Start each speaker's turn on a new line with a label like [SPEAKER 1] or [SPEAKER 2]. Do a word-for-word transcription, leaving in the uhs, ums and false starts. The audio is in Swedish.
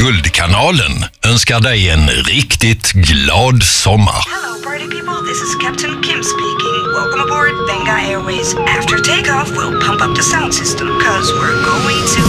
[SPEAKER 1] Guldkanalen önskar dig en riktigt glad sommar.
[SPEAKER 2] Hello party people, this is Captain Kim speaking. Welcome aboard Benga Airways. After takeoff, we'll pump up the sound system, cause we're going to